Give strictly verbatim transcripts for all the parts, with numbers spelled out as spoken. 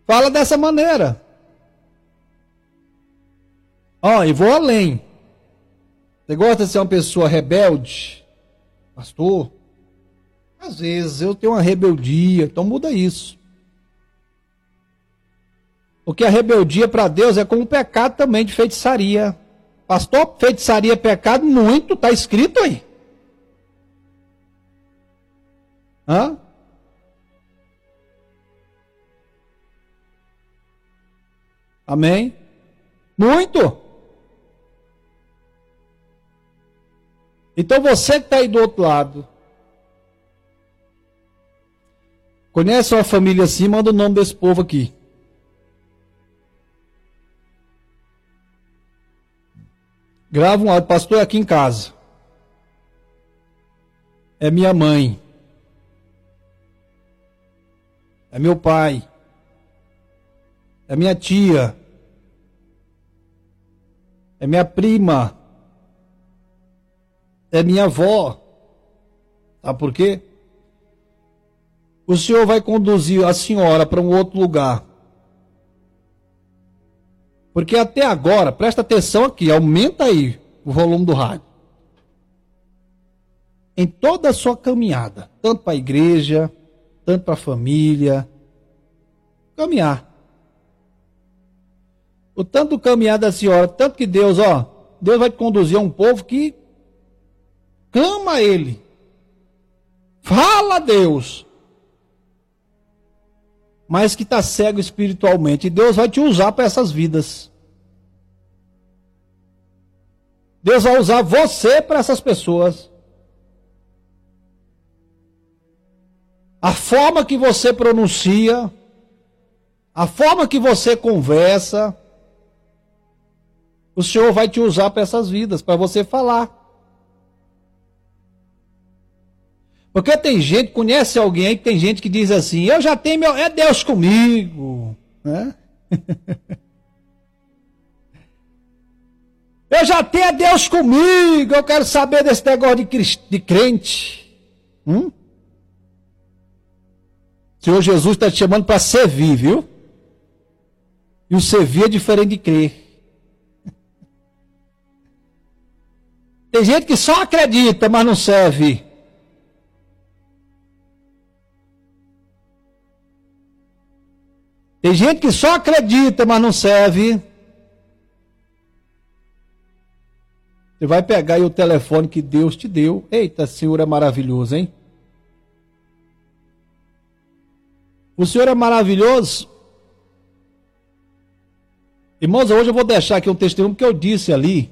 Fala dessa maneira. Ó, oh, e vou além. Você gosta de ser uma pessoa rebelde? Pastor, às vezes eu tenho uma rebeldia, então muda isso. Porque a rebeldia para Deus é como um pecado também de feitiçaria. Pastor, feitiçaria é pecado? Muito, está escrito aí. Hã? Amém? Muito. Então você que está aí do outro lado, conhece uma família assim, manda o nome desse povo aqui. Grava um áudio, pastor, é aqui em casa. É minha mãe. É meu pai. É minha tia. É minha prima. É minha avó. Sabe por quê? O Senhor vai conduzir a senhora para um outro lugar. Porque até agora, presta atenção aqui, aumenta aí o volume do rádio. Em toda a sua caminhada, tanto para a igreja, tanto para a família, caminhar. O tanto caminhar da senhora, tanto que Deus, ó, Deus vai te conduzir a um povo que clama a Ele. Fala a Deus. Mas que está cego espiritualmente. E Deus vai te usar para essas vidas. Deus vai usar você para essas pessoas. A forma que você pronuncia, a forma que você conversa, o Senhor vai te usar para essas vidas, para você falar. Porque tem gente, conhece alguém aí, que tem gente que diz assim, eu já tenho meu, é Deus comigo, né? Eu já tenho é Deus comigo, eu quero saber desse negócio de, de crente. Hum? O Senhor Jesus está te chamando para servir, viu? E o servir é diferente de crer. Tem gente que só acredita, mas não serve. Tem gente que só acredita, mas não serve. Você vai pegar aí o telefone que Deus te deu. Eita, Senhor é maravilhoso, hein? O Senhor é maravilhoso. Irmãos, hoje eu vou deixar aqui um testemunho que eu disse ali.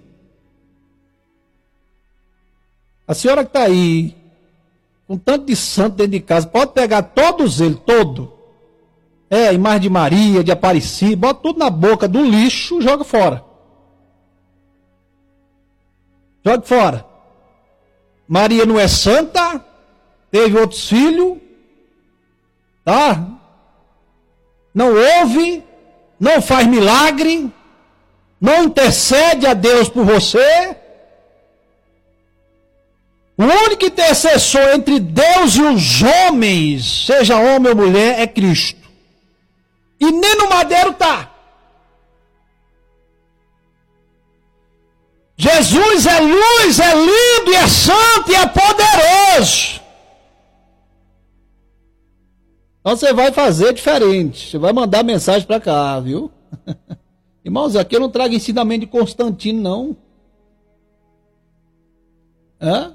A senhora que está aí, com tanto de santo dentro de casa, pode pegar todos eles, todo. É, imagem de Maria, de Aparecida, bota tudo na boca do lixo e joga fora. Joga fora. Maria não é santa, teve outros filhos, tá? Não ouve, não faz milagre, não intercede a Deus por você. O único intercessor entre Deus e os homens, seja homem ou mulher, é Cristo. E nem no madeiro está. Jesus é luz, é lindo, e é santo e é poderoso. Então você vai fazer diferente. Você vai mandar mensagem para cá, viu? Irmãos, aqui eu não trago ensinamento de Constantino, não. Hã?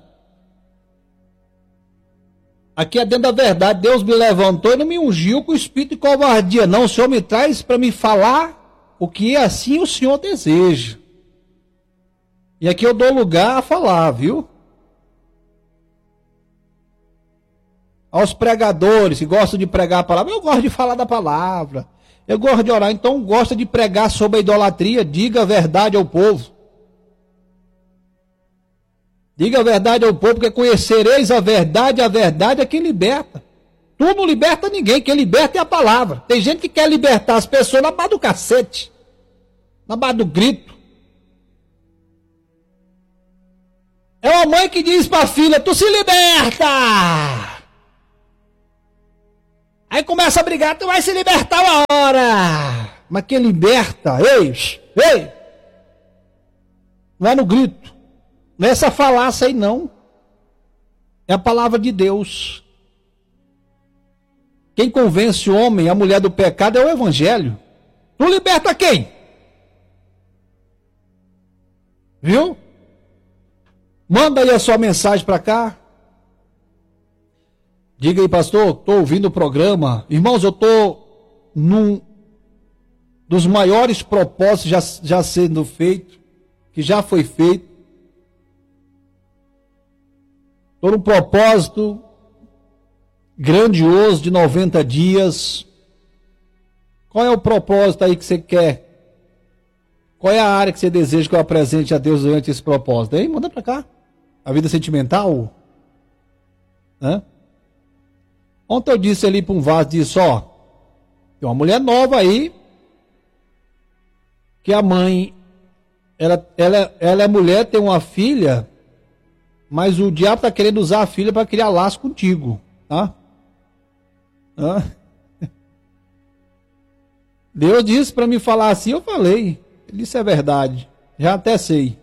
Aqui é dentro da verdade. Deus me levantou e não me ungiu com espírito de covardia, não. O Senhor me traz para me falar o que assim o Senhor deseja. E aqui eu dou lugar a falar, viu? Aos pregadores que gostam de pregar a palavra. Eu gosto de falar da palavra. Eu gosto de orar. Então gosta de pregar sobre a idolatria. Diga a verdade ao povo. Diga a verdade ao povo, porque conhecereis a verdade, a verdade é que liberta. Tu não liberta ninguém, quem liberta é a palavra. Tem gente que quer libertar as pessoas na base do cacete, na base do grito. É uma mãe que diz para a filha, tu se liberta! Aí começa a brigar, tu vai se libertar uma hora. mas quem liberta, ei, ei, não é no grito, não é essa falácia aí não, é a palavra de Deus. Quem convence o homem, a mulher do pecado é o evangelho. Tu liberta quem? Viu? Manda aí a sua mensagem para cá. Diga aí, pastor, estou ouvindo o programa. Irmãos, eu estou num dos maiores propósitos já, já sendo feito, que já foi feito. Estou num propósito grandioso de noventa dias. Qual é o propósito aí que você quer? Qual é a área que você deseja que eu apresente a Deus durante esse propósito? Aí, manda para cá. A vida sentimental? Hã? Ontem eu disse ali para um vaso, disse, ó, tem uma mulher nova aí, que a mãe, ela, ela, ela é mulher, tem uma filha, mas o diabo está querendo usar a filha para criar laço contigo, tá? Hã? Deus disse para me falar assim, eu falei, ele disse é verdade, já até sei.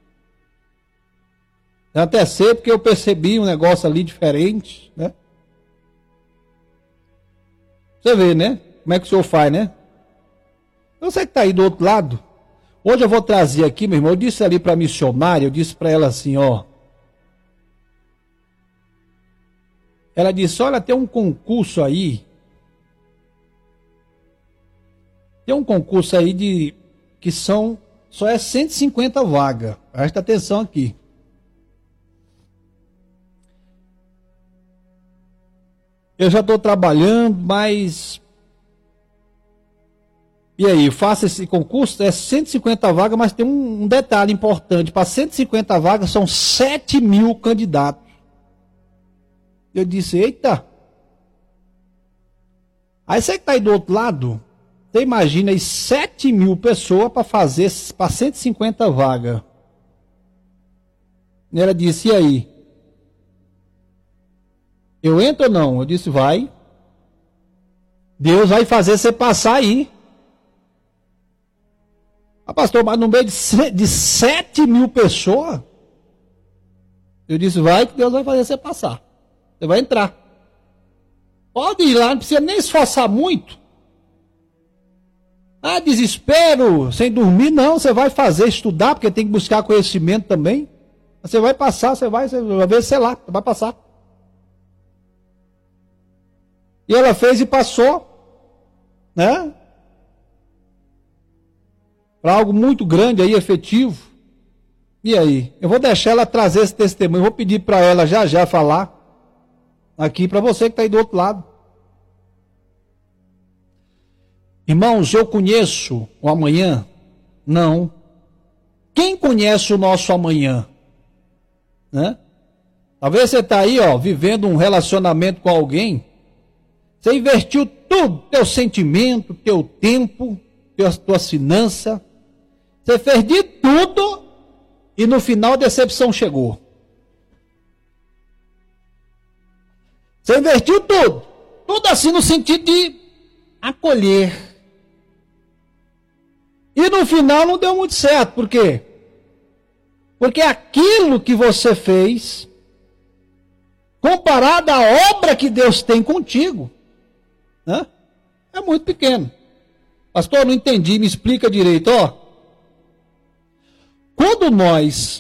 Já até sei porque eu percebi um negócio ali diferente, né? Você vê, né? Como é que o senhor faz, né? Você que está aí do outro lado, hoje eu vou trazer aqui, meu irmão, eu disse ali para a missionária, eu disse para ela assim, ó. Ela disse, olha, tem um concurso aí, tem um concurso aí de, que são, só é cento e cinquenta vagas, presta atenção aqui. Eu já estou trabalhando, mas... E aí, faça esse concurso, é cento e cinquenta vagas, mas tem um, um detalhe importante. Para cento e cinquenta vagas, são sete mil candidatos. Eu disse, eita. Aí você que está aí do outro lado, você imagina aí sete mil pessoas para fazer, para cento e cinquenta vagas. E ela disse, e aí? Eu entro ou não? Eu disse, vai. Deus vai fazer você passar aí. Ah, pastor, mas no meio de, de sete mil pessoas? Eu disse, vai que Deus vai fazer você passar. Você vai entrar. Pode ir lá, não precisa nem esforçar muito. Ah, desespero, sem dormir, não. Você vai fazer, estudar, porque tem que buscar conhecimento também. Você vai passar, você vai, você vai ver, sei lá, você vai passar. E ela fez e passou, né? Para algo muito grande aí, efetivo. E aí? Eu vou deixar ela trazer esse testemunho. Eu vou pedir para ela já já falar aqui para você que está aí do outro lado. Irmãos, eu conheço o amanhã? Não. Quem conhece o nosso amanhã? Né? Talvez você está aí, ó, vivendo um relacionamento com alguém. Você investiu tudo, teu sentimento, teu tempo, tuas, tuas finanças. Você fez de tudo e no final a decepção chegou. Você investiu tudo. Tudo assim no sentido de acolher. E no final não deu muito certo. Por quê? Porque aquilo que você fez, comparado à obra que Deus tem contigo, né? É muito pequeno. Pastor, não entendi, me explica direito. Ó, quando nós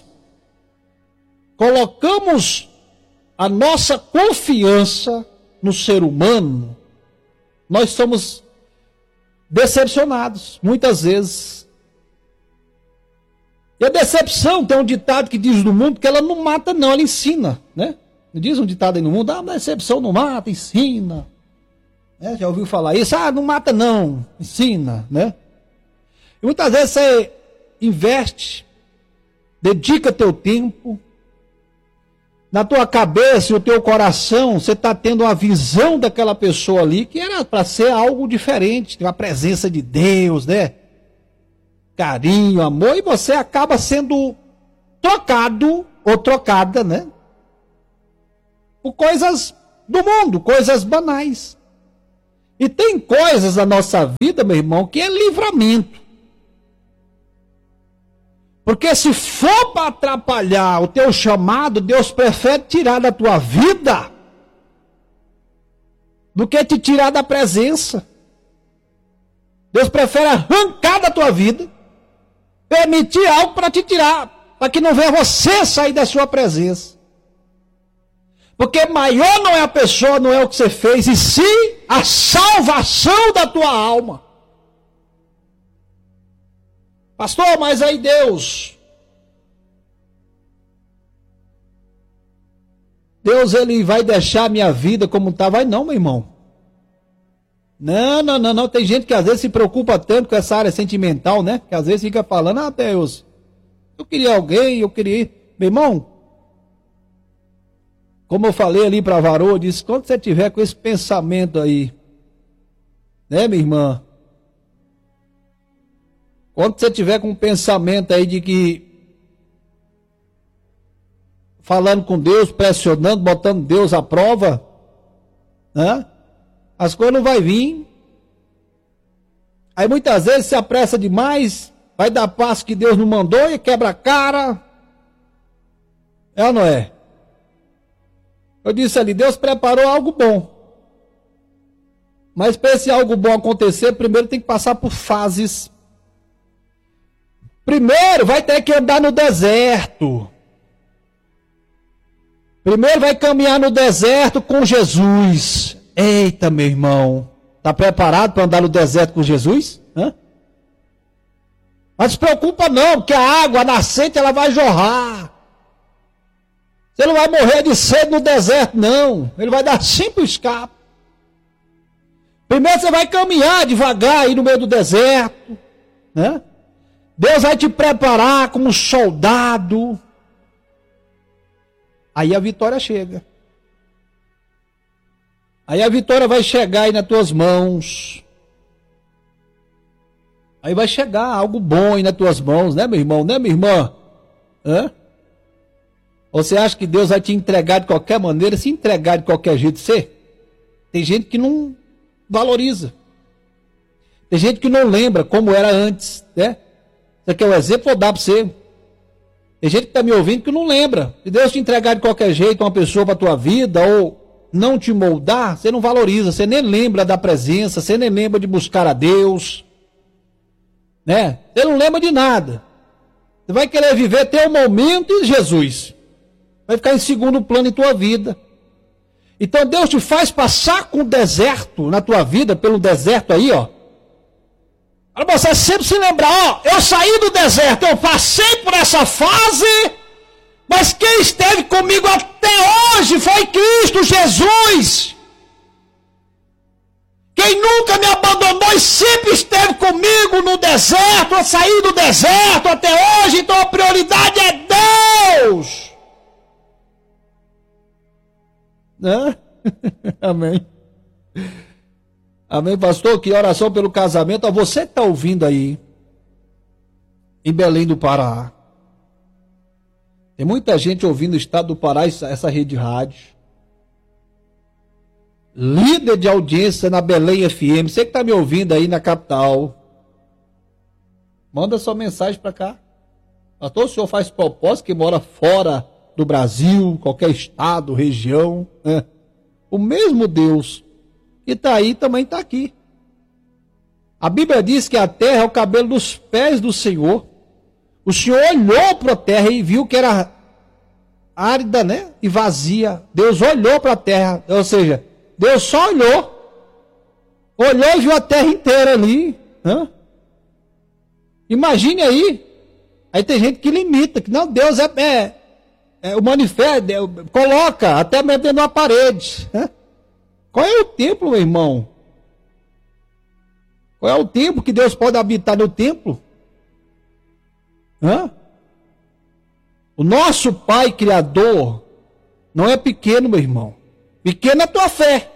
colocamos a nossa confiança no ser humano, nós somos decepcionados, muitas vezes. E a decepção, tem um ditado que diz no mundo que ela não mata não, ela ensina, né? Diz um ditado aí no mundo, ah, a decepção não mata, ensina. É, já ouviu falar isso? Ah, não mata não, ensina, né? E muitas vezes você investe, dedica teu tempo, na tua cabeça e o teu coração, você está tendo uma visão daquela pessoa ali, que era para ser algo diferente, uma presença de Deus, né? Carinho, amor, e você acaba sendo trocado, ou trocada, né? Por coisas do mundo, coisas banais. E tem coisas na nossa vida, meu irmão, que é livramento. Porque se for para atrapalhar o teu chamado, Deus prefere tirar da tua vida do que te tirar da presença. Deus prefere arrancar da tua vida, permitir algo para te tirar, para que não venha você sair da sua presença. Porque maior não é a pessoa, não é o que você fez, e sim a salvação da tua alma. Pastor, mas aí Deus, Deus ele vai deixar a minha vida como está? Vai não, meu irmão. Não, não, não, não. Tem gente que às vezes se preocupa tanto com essa área sentimental, né? Que às vezes fica falando, ah, Deus, eu queria alguém, eu queria... Meu irmão, como eu falei ali para a varoa, eu disse, quando você tiver com esse pensamento aí, né, minha irmã? Quando você tiver com um pensamento aí de que, falando com Deus, pressionando, botando Deus à prova, né? As coisas não vão vir. Aí muitas vezes se apressa demais, vai dar passo que Deus não mandou e quebra a cara. É ou não é? Eu disse ali, Deus preparou algo bom. Mas para esse algo bom acontecer, primeiro tem que passar por fases. Primeiro vai ter que andar no deserto. Primeiro vai caminhar no deserto com Jesus. Eita, meu irmão, está preparado para andar no deserto com Jesus? Hã? Mas se preocupa não, porque a água, a nascente, ela vai jorrar. Você não vai morrer de sede no deserto, não. Ele vai dar sempre o escape. Primeiro você vai caminhar devagar aí no meio do deserto, né? Deus vai te preparar como um soldado. Aí a vitória chega. Aí a vitória vai chegar aí nas tuas mãos. Aí vai chegar algo bom aí nas tuas mãos, né, meu irmão? Né, minha irmã? Hã? Você acha que Deus vai te entregar de qualquer maneira? Se entregar de qualquer jeito, você? Tem gente que não valoriza. Tem gente que não lembra como era antes, né? Isso aqui é um exemplo, vou dar para você. Tem gente que está me ouvindo que não lembra. Se Deus te entregar de qualquer jeito uma pessoa para a tua vida, ou não te moldar, você não valoriza, você nem lembra da presença, você nem lembra de buscar a Deus, né? Você não lembra de nada. Você vai querer viver até o momento de Jesus. Vai ficar em segundo plano em tua vida. Então Deus te faz passar com o deserto na tua vida, pelo deserto aí, ó. Para você sempre se lembrar, ó, eu saí do deserto, eu passei por essa fase, mas quem esteve comigo até hoje foi Cristo Jesus. Quem nunca me abandonou e sempre esteve comigo no deserto, eu saí do deserto até hoje, então a prioridade é Deus. Né? Amém. Amém, pastor? Que oração pelo casamento. Você que está ouvindo aí, em Belém do Pará. Tem muita gente ouvindo o estado do Pará, essa rede de rádio. Líder de audiência na Belém F M. Você que está me ouvindo aí na capital. Manda sua mensagem para cá. Pastor, o senhor faz propósito que mora fora do Brasil, qualquer estado, região. Né? O mesmo Deus que está aí também está aqui. A Bíblia diz que a terra é o cabelo dos pés do Senhor. O Senhor olhou para a terra e viu que era árida, né? E vazia. Deus olhou para a terra, ou seja, Deus só olhou. Olhou e viu a terra inteira ali. Né? Imagine aí. Aí tem gente que limita, que não, Deus é, é, é o manifesto, é, coloca até mesmo dentro de uma parede. Né? Qual é o templo, meu irmão? Qual é o tempo que Deus pode habitar no templo? Hã? O nosso Pai Criador não é pequeno, meu irmão. Pequena é a tua fé.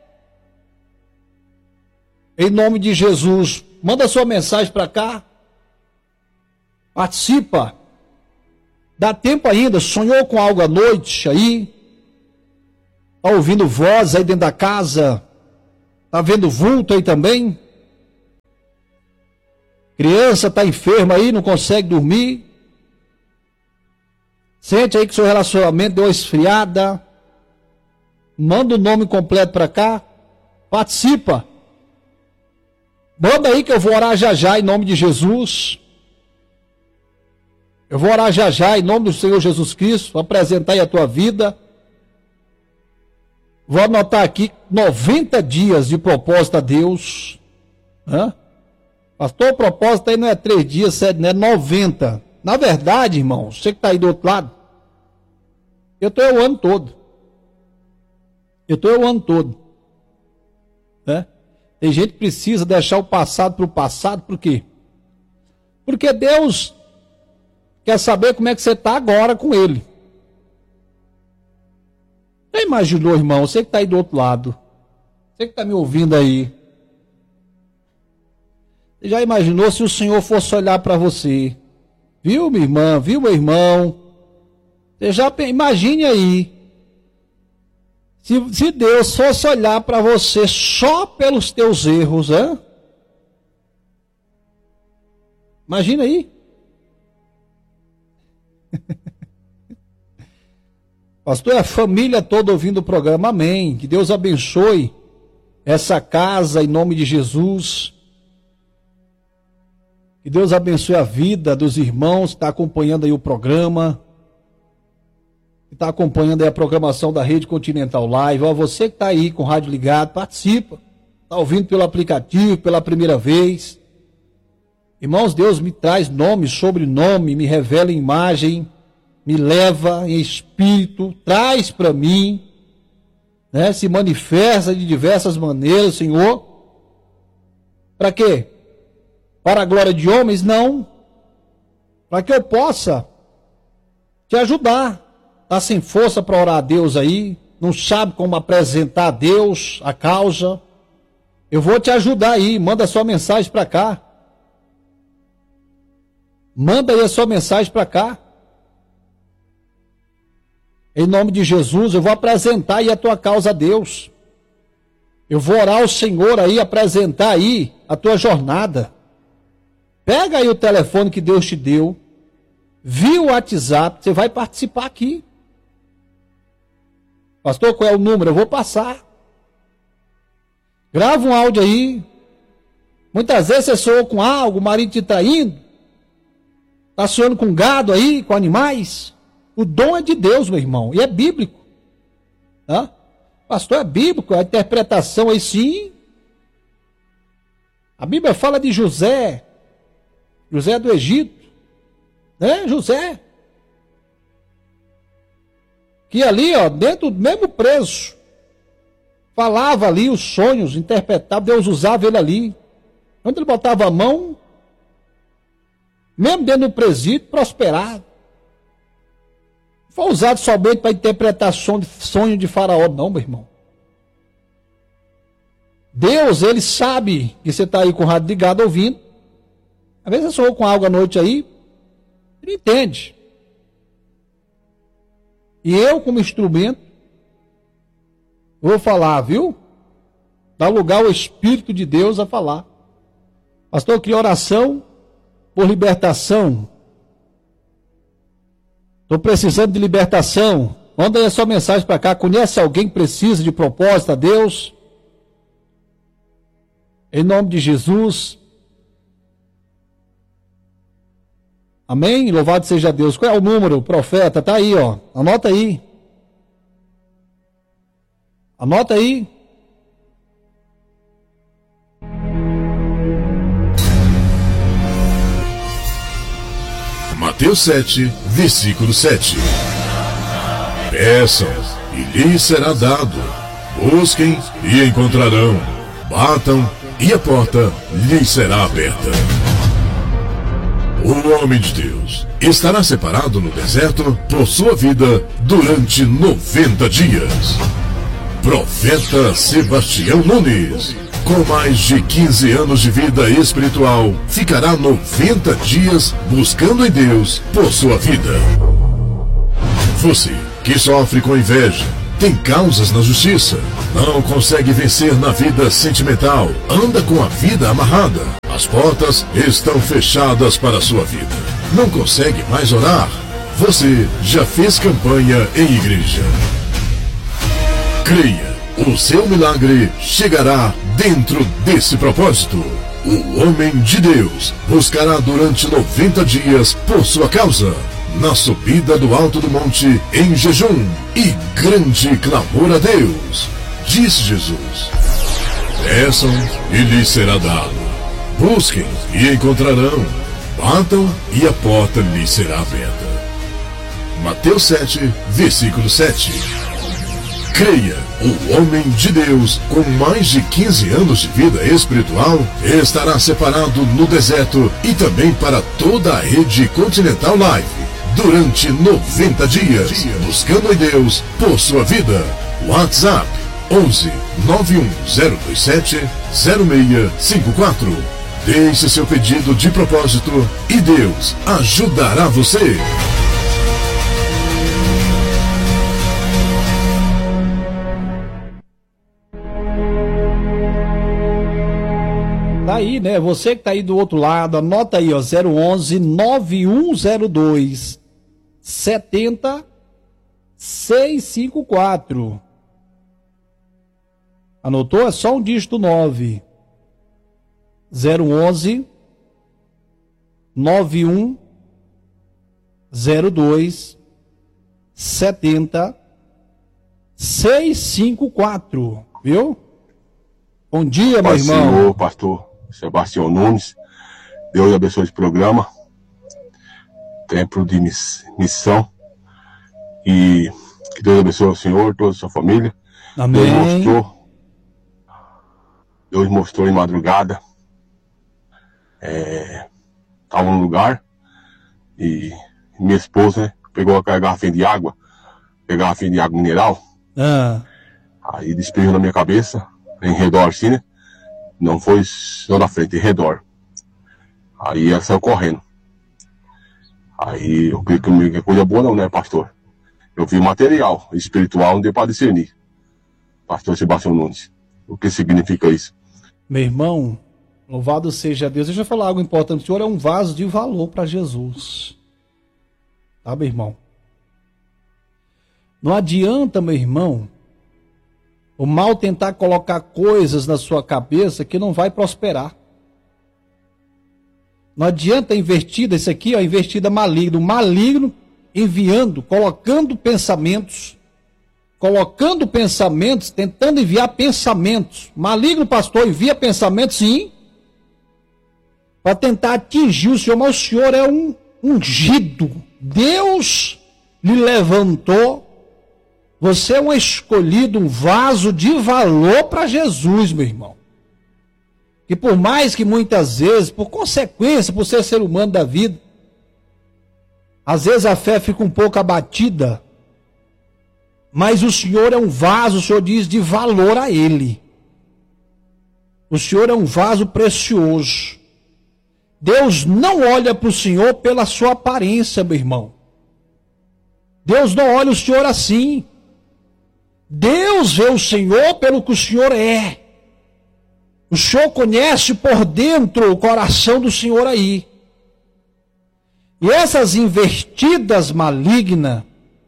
Em nome de Jesus, manda sua mensagem para cá. Participa. Dá tempo ainda. Sonhou com algo à noite aí? Está ouvindo voz aí dentro da casa? Está vendo vulto aí também? Criança está enferma aí, não consegue dormir. Sente aí que seu relacionamento deu uma esfriada. Manda o nome completo para cá. Participa. Manda aí que eu vou orar já já em nome de Jesus. Eu vou orar já já em nome do Senhor Jesus Cristo. Vou apresentar aí a tua vida. Vou anotar aqui noventa dias de propósito a Deus. Hã? Pastor, o propósito aí não é três dias, sete, não é noventa. Na verdade, irmão, você que está aí do outro lado, eu estou o ano todo. Eu estou o ano todo. Né? Tem gente que precisa deixar o passado para o passado, por quê? Porque Deus quer saber como é que você está agora com Ele. Já imaginou, irmão, você que está aí do outro lado, você que está me ouvindo aí, você já imaginou se o Senhor fosse olhar para você? Viu, minha irmã? Viu, meu irmão? Você já imagine aí. Se, se Deus fosse olhar para você só pelos teus erros, hein? Imagina aí. Pastor, a família toda ouvindo o programa, amém. Que Deus abençoe essa casa em nome de Jesus. Que Deus abençoe a vida dos irmãos que estão acompanhando aí o programa. Que está acompanhando aí a programação da Rede Continental Live. Ó, você que está aí com o rádio ligado, participa. Está ouvindo pelo aplicativo, pela primeira vez. Irmãos, Deus me traz nome, sobrenome, me revela imagem, me leva em espírito, traz para mim, né? Se manifesta de diversas maneiras, Senhor. Para quê? Para a glória de homens? Não. Para que eu possa te ajudar. Está sem força para orar a Deus aí, não sabe como apresentar a Deus a causa. Eu vou te ajudar aí, manda sua mensagem para cá. Manda aí a sua mensagem para cá. Em nome de Jesus, eu vou apresentar aí a tua causa a Deus. Eu vou orar ao Senhor aí, apresentar aí a tua jornada. Pega aí o telefone que Deus te deu, via o WhatsApp, você vai participar aqui. Pastor, qual é o número? Eu vou passar. Grava um áudio aí. Muitas vezes você sonhou com algo, o marido te traindo. Está sonhando com gado aí, com animais. O dom é de Deus, meu irmão, e é bíblico. Hã? Pastor, é bíblico, a interpretação aí sim. A Bíblia fala de José, José do Egito, né? José. Que ali, ó, dentro do mesmo preso, falava ali os sonhos, interpretava, Deus usava ele ali. Quando ele botava a mão, mesmo dentro do presídio, prosperava. Não foi usado somente para interpretar sonho de Faraó, não, meu irmão. Deus, ele sabe que você está aí com o rádio ligado ouvindo. Às vezes você sonhou com algo à noite aí, ele entende. E eu, como instrumento, vou falar, viu? Dá lugar ao Espírito de Deus a falar. Pastor, eu queria oração por libertação. Estou precisando de libertação. Manda aí a sua mensagem para cá. Conhece alguém que precisa de propósito a Deus? Em nome de Jesus. Amém? Louvado seja Deus. Qual é o número, profeta? Está aí, ó. Anota aí. Anota aí. Mateus sete, versículo sete. Peçam, e lhes será dado. Busquem, e encontrarão. Batam, e a porta lhes será aberta. O homem de Deus estará separado no deserto por sua vida durante noventa dias. Profeta Sebastião Nunes, com mais de quinze anos de vida espiritual, ficará noventa dias buscando em Deus por sua vida. Você que sofre com inveja, Tem causas na justiça. Não consegue vencer na vida sentimental. Anda com a vida amarrada. As portas estão fechadas para a sua vida. Não consegue mais orar. Você já fez campanha em igreja. Creia, o seu milagre chegará dentro desse propósito. O homem de Deus buscará durante noventa dias por sua causa, na subida do alto do monte, em jejum e grande clamor a Deus. Diz Jesus: peçam e lhes será dado. Busquem e encontrarão. Batam e a porta lhes será aberta. Mateus sete, versículo sete. Creia, o homem de Deus, com mais de quinze anos de vida espiritual, estará separado no deserto e também para toda a rede Continental Live, durante noventa dias, buscando em Deus por sua vida. WhatsApp onze nove um zero dois sete zero seis cinco quatro. Deixe seu pedido de propósito e Deus ajudará você. Tá aí, né? Você que tá aí do outro lado, anota aí, ó, zero onze nove um zero dois sete zero seis cinco quatro. Anotou? É só um dígito nove. zero onze nove um zero dois sete zero seis cinco quatro. Viu? Bom dia, meu irmão. Senhor, pastor Sebastião Nunes, Deus abençoe esse programa, tempo de miss, missão, e que Deus abençoe o senhor, toda a sua família. Amém. Deus mostrou, Deus mostrou em madrugada, é, estava num lugar, e minha esposa, né, pegou a garrafinha de água, pegou a garrafinha de água mineral, Ah. aí despejou na minha cabeça, em redor assim, né? Não foi só na frente, em redor. Aí ela saiu correndo. Aí eu creio que não é coisa boa não, né, pastor? Eu vi material espiritual, não deu para discernir. Pastor Sebastião Nunes. O que significa isso? Meu irmão, louvado seja Deus. Deixa eu falar algo importante. O senhor é um vaso de valor para Jesus. Tá, meu irmão? Não adianta, meu irmão, o mal tentar colocar coisas na sua cabeça que não vai prosperar. Não adianta a invertida, isso aqui, ó, invertida maligno. O maligno enviando, colocando pensamentos, colocando pensamentos, tentando enviar pensamentos. Maligno, pastor, envia pensamentos, sim, para tentar atingir o senhor, mas o senhor é um ungido. Deus lhe levantou. Você é um escolhido, um vaso de valor para Jesus, meu irmão. Que por mais que muitas vezes, por consequência, por ser ser humano da vida, às vezes a fé fica um pouco abatida, mas o Senhor é um vaso, o Senhor diz, de valor a Ele. O Senhor é um vaso precioso. Deus não olha para o Senhor pela sua aparência, meu irmão. Deus não olha o Senhor assim. Deus vê o Senhor pelo que o Senhor é. O Senhor conhece por dentro o coração do Senhor aí. E essas invertidas malignas,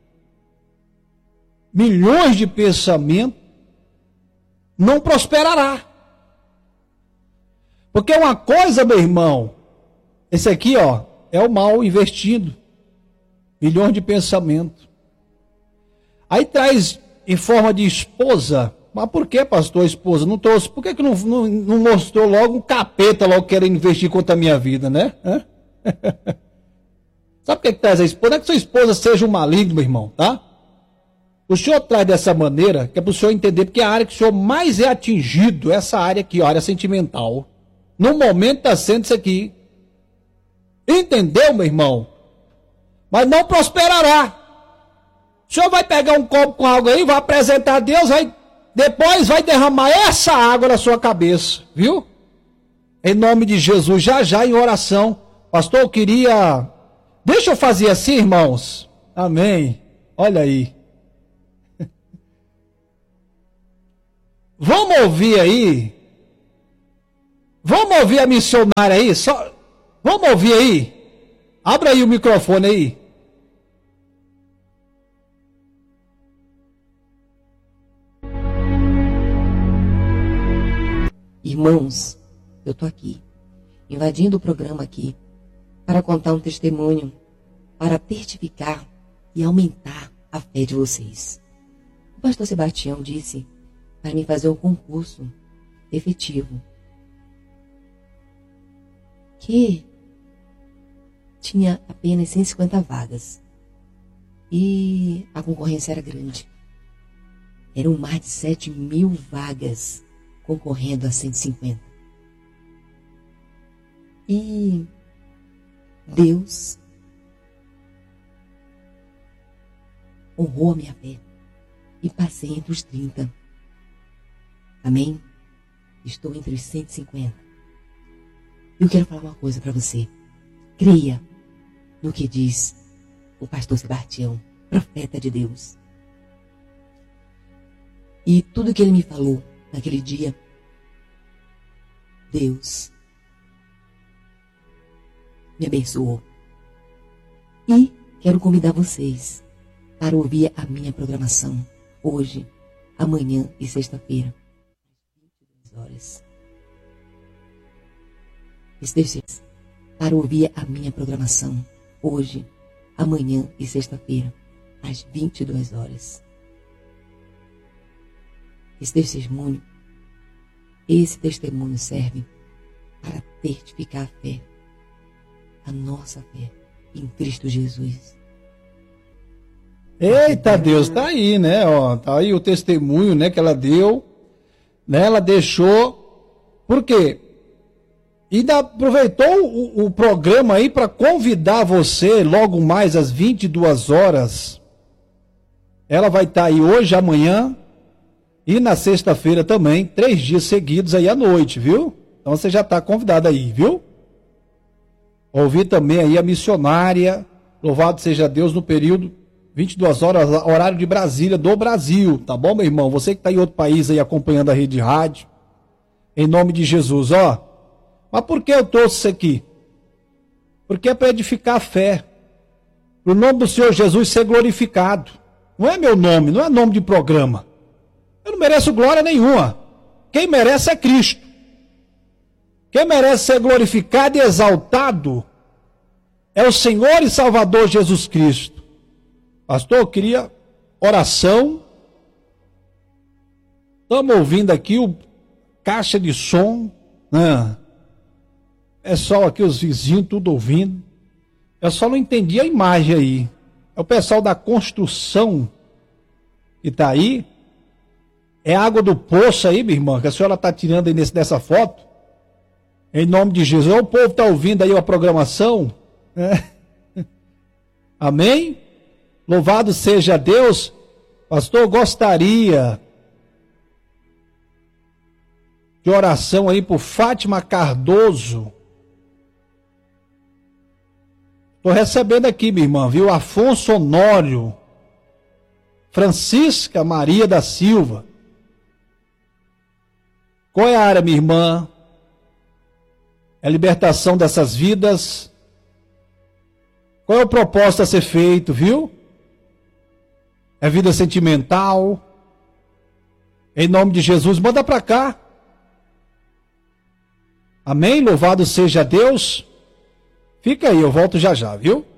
milhões de pensamentos, não prosperará. Porque uma coisa, meu irmão, esse aqui, ó, é o mal investido. Milhões de pensamentos. Aí traz em forma de esposa. Mas por que, pastor, esposa? Não trouxe. Por que, que não, não, não mostrou logo um capeta logo querendo investir contra a minha vida, né? Sabe por que, que traz a esposa? Não é que sua esposa seja um maligno, meu irmão, tá? O senhor traz dessa maneira, que é para o senhor entender, porque a área que o senhor mais é atingido é essa área aqui, a área sentimental. No momento está sendo isso aqui. Entendeu, meu irmão? Mas não prosperará. O senhor vai pegar um copo com água aí, vai apresentar a Deus, vai, depois vai derramar essa água na sua cabeça, viu? Em nome de Jesus, já já em oração. Pastor, eu queria... Deixa eu fazer assim, irmãos. Amém. Olha aí. Vamos ouvir aí. Vamos ouvir a missionária aí. Só... Vamos ouvir aí. Abra aí o microfone aí. Irmãos, eu tô aqui, invadindo o programa aqui, para contar um testemunho, para certificar e aumentar a fé de vocês. O pastor Sebastião disse para mim fazer um concurso efetivo, que tinha apenas cento e cinquenta vagas, e a concorrência era grande. Eram mais de sete mil vagas concorrendo a cento e cinquenta. E Deus honrou a minha fé e passei entre os trinta. Amém? Estou entre os cento e cinquenta. Eu quero falar uma coisa para você. Creia no que diz o pastor Sebastião, profeta de Deus. E tudo que ele me falou naquele dia, Deus me abençoou. E quero convidar vocês para ouvir a minha programação hoje, amanhã e sexta-feira, às vinte e duas horas. Vocês para ouvir a minha programação hoje, amanhã e sexta-feira, às vinte e duas horas. Esse testemunho, esse testemunho serve para certificar a fé, a nossa fé em Cristo Jesus. Eita Deus, tá aí, né? Ó, tá aí o testemunho, né, que ela deu, né? Ela deixou. Por quê? E ainda aproveitou o, o programa aí para convidar você logo mais às vinte e duas horas. Ela vai estar aí hoje, amanhã e na sexta-feira também, três dias seguidos aí à noite, viu? Então você já está convidado aí, viu? Ouvir também aí a missionária, louvado seja Deus, no período vinte e duas horas, horário de Brasília, do Brasil, tá bom, meu irmão? Você que está em outro país aí acompanhando a rede de rádio, em nome de Jesus, ó. Mas por que eu trouxe isso aqui? Porque é para edificar a fé, para o nome do Senhor Jesus ser glorificado. Não é meu nome, não é nome de programa. Eu não mereço glória nenhuma. Quem merece é Cristo. Quem merece ser glorificado e exaltado é o Senhor e Salvador Jesus Cristo. Pastor, eu queria oração. Estamos ouvindo aqui o caixa de som, né? É só aqui os vizinhos tudo ouvindo. Eu só não entendi a imagem aí. É o pessoal da construção que está aí. É água do poço aí, minha irmã, que a senhora está tirando aí nesse, dessa foto. Em nome de Jesus. O povo está ouvindo aí a programação. É. Amém? Louvado seja Deus. Pastor, eu gostaria de oração aí por Fátima Cardoso. Estou recebendo aqui, minha irmã, viu? Afonso Honório. Francisca Maria da Silva. Qual é a área, minha irmã? É a libertação dessas vidas. Qual é o propósito a ser feito, viu? É vida sentimental. Em nome de Jesus, manda para cá. Amém? Louvado seja Deus. Fica aí, eu volto já já, viu?